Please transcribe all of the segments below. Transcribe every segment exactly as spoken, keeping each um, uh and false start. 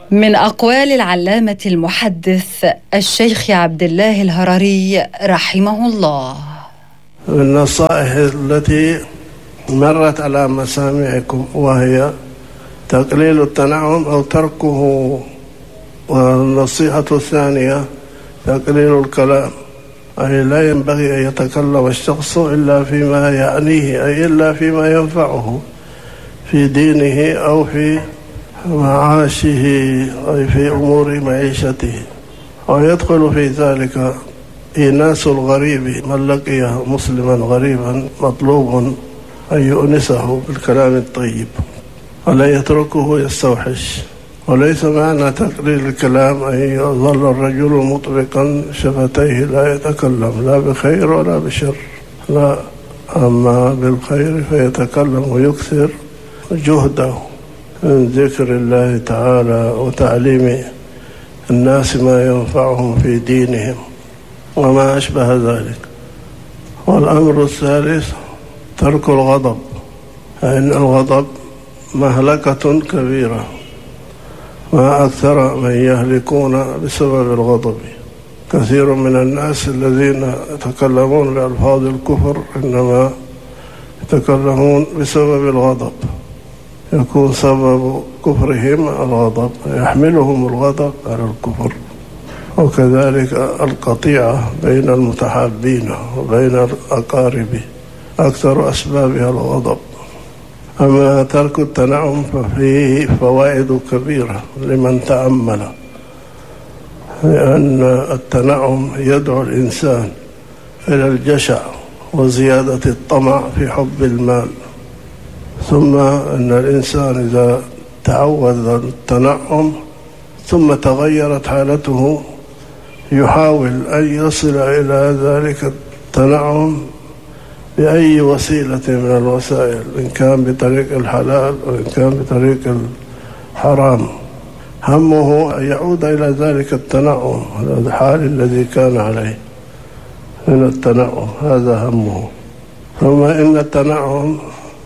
من أقوال العلامة المحدث الشيخ عبد الله الهرري رحمه الله: النصائح التي مرت على مسامعكم وهي تقليل التنعم أو تركه، والنصيحة الثانية تقليل الكلام، أي لا ينبغي أن يتكلم الشخص إلا فيما يعنيه، أي إلا فيما ينفعه في دينه أو في معاشه أي في أمور معيشته. ويدخل في ذلك إيناس الغريب، من لقي مسلما غريبا مطلوب أن يؤنسه بالكلام الطيب ولا يتركه يستوحش. وليس معنى تقليل الكلام أن يظل الرجل مطبقا شفتيه لا يتكلم لا بخير ولا بشر، لا، أما بالخير فيتكلم ويكثر جهده من ذكر الله تعالى وتعليم الناس ما ينفعهم في دينهم وما أشبه ذلك. والأمر الثالث ترك الغضب، فإن الغضب مهلكة كبيرة، ما أكثر من يهلكون بسبب الغضب. كثير من الناس الذين يتكلمون بألفاظ الكفر إنما يتكلمون بسبب الغضب، يكون سبب كفرهم الغضب، يحملهم الغضب على الكفر. وكذلك القطيعة بين المتحابين وبين الأقارب أكثر أسبابها الغضب. أما ترك التنعم ففيه فوائد كبيرة لمن تأمل، لأن التنعم يدعو الإنسان إلى الجشع وزيادة الطمع في حب المال. ثم أن الإنسان إذا تعود التنعم ثم تغيرت حالته يحاول أن يصل إلى ذلك التنعم بأي وسيلة من الوسائل، إن كان بطريق الحلال وإن كان بطريق الحرام. همه أن يعود إلى ذلك التنعم، الحال الذي كان عليه من التنعم، هذا همه. ثم إن التنعم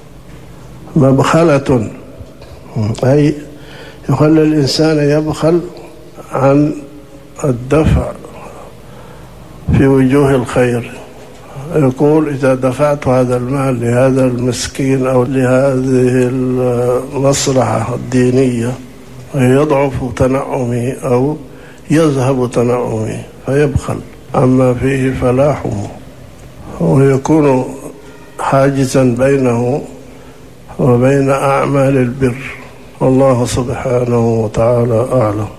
مبخلة، أي يخلي الإنسان يبخل عن الدفع في وجوه الخير. يقول إذا دفعت هذا المال لهذا المسكين أو لهذه المصلحة الدينية يضعف تنعمي أو يذهب تنعمي فيبخل عما فيه فلاحه، ويكون حاجزا بينه وبين أعمال البر. والله سبحانه وتعالى أعلم.